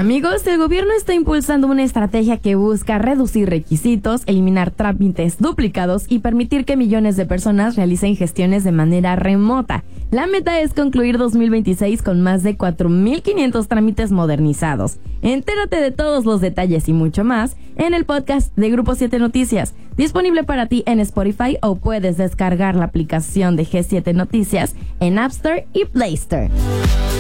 Amigos, el gobierno está impulsando una estrategia que busca reducir requisitos, eliminar trámites duplicados y permitir que millones de personas realicen gestiones de manera remota. La meta es concluir 2026 con más de 4.500 trámites modernizados. Entérate de todos los detalles y mucho más en el podcast de Grupo 7 Noticias, disponible para ti en Spotify, o puedes descargar la aplicación de G7 Noticias en App Store y Play Store.